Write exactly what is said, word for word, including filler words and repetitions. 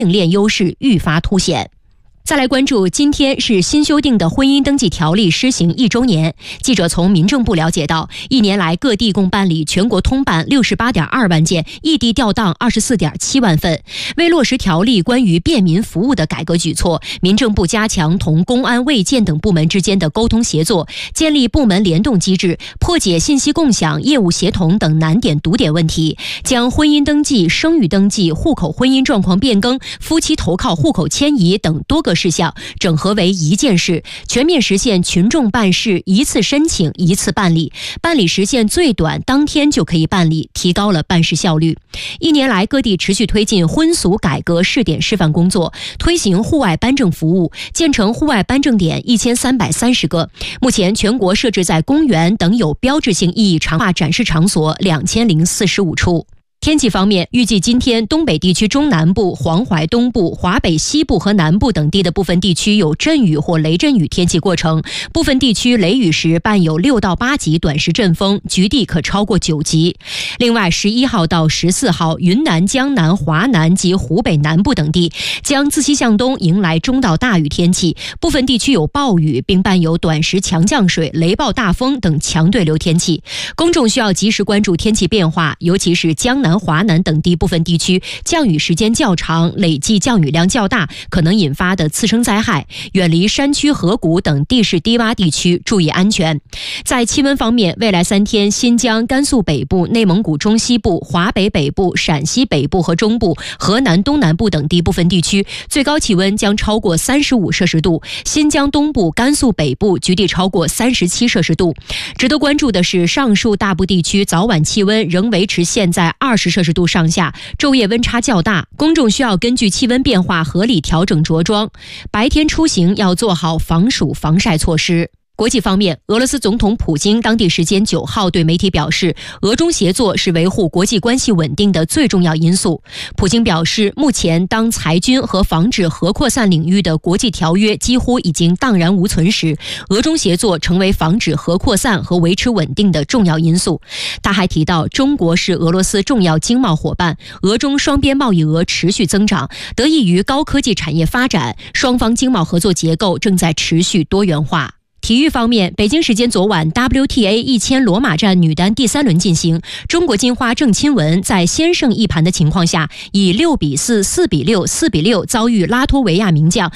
应链优势愈发凸显。再来关注，今天是新修订的婚姻登记条例施行一周年。记者从民政部了解到，一年来各地共办理全国通办六十八点二万件，异地调档二十四点七万份。为落实条例关于便民服务的改革举措，民政部加强同公安、卫健等部门之间的沟通协作，建立部门联动机制，破解信息共享、业务协同等难点堵点问题，将婚姻登记、生育登记、户口婚姻状况变更、夫妻投靠户口迁移等多个事项整合为一件事，全面实现群众办事一次申请一次办理，办理时限最短当天就可以办理，提高了办事效率。一年来，各地持续推进婚俗改革试点示范工作，推行户外颁证服务，建成户外颁证点一千三百三十个。目前全国设置在公园等有标志性意义常化展示场所两千零四十五处。天气方面，预计今天东北地区中南部、黄淮东部、华北西部和南部等地的部分地区有阵雨或雷阵雨天气过程，部分地区雷雨时伴有六到八级短时阵风，局地可超过九级。另外，十一号到十四号，云南、江南、华南及湖北南部等地将自西向东迎来中到大雨天气，部分地区有暴雨，并伴有短时强降水、雷暴大风等强对流天气。公众需要及时关注天气变化，尤其是江南、华南等地部分地区降雨时间较长，累计降雨量较大，可能引发的次生灾害，远离山区河谷等地势低洼地区，注意安全。在气温方面，未来三天，新疆、甘肃北部、内蒙古中西部、华北北部、陕西北部和中部、河南东南部等地部分地区最高气温将超过三十五摄氏度，新疆东部、甘肃北部局地超过三十七摄氏度。值得关注的是，上述大部地区早晚气温仍维持现在二十摄氏度上下，昼夜温差较大，公众需要根据气温变化合理调整着装，白天出行要做好防暑防晒措施。国际方面，俄罗斯总统普京当地时间九号对媒体表示，俄中协作是维护国际关系稳定的最重要因素。普京表示，目前当裁军和防止核扩散领域的国际条约几乎已经荡然无存时，俄中协作成为防止核扩散和维持稳定的重要因素。他还提到，中国是俄罗斯重要经贸伙伴，俄中双边贸易额持续增长，得益于高科技产业发展，双方经贸合作结构正在持续多元化。体育方面，北京时间昨晚 W T A 一千罗马站女单第三轮进行，中国金花郑钦文在先胜一盘的情况下，以六比四、四比六、四比六遭遇拉脱维亚名将